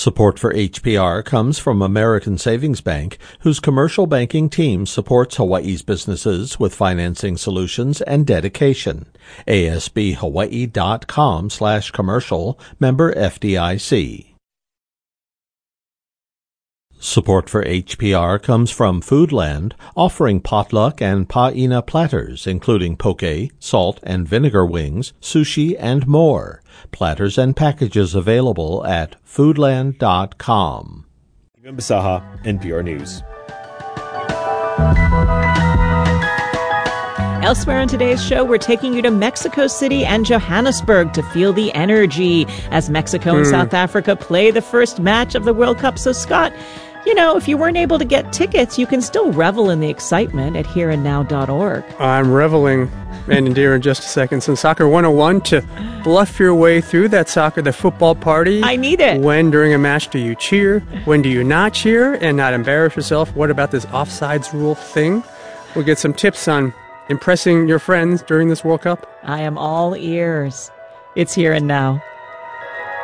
Support for HPR comes from American Savings Bank, whose commercial banking team supports Hawaii's businesses with financing solutions and dedication. ASBHawaii.com/commercial, member FDIC. Support for HPR comes from Foodland, offering potluck and pa'ina platters, including poke, salt and vinegar wings, sushi, and more. Platters and packages available at foodland.com. Ivan Basaha, NPR News. Elsewhere in today's show, we're taking you to Mexico City and Johannesburg to feel the energy as Mexico and South Africa play the first match of the World Cup. So, Scott, you know, if you weren't able to get tickets, you can still revel in the excitement at hereandnow.org. I'm reveling, and Indira, in just a second. Some Soccer 101 to bluff your way through that the football party. I need it. When during a match do you cheer? When do you not cheer and not embarrass yourself? What about this offsides rule thing? We'll get some tips on impressing your friends during this World Cup. I am all ears. It's Here and Now.